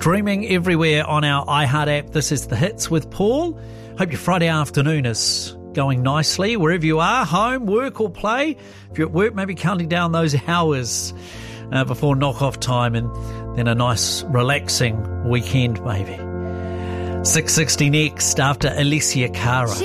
Streaming everywhere on our iHeart app. This is The Hits with Paul. Hope your Friday afternoon is going nicely wherever you are, home, work or play. If you're at work, maybe counting down those hours before knock-off time, and then a nice relaxing weekend maybe. 6:60 next after Alicia Cara.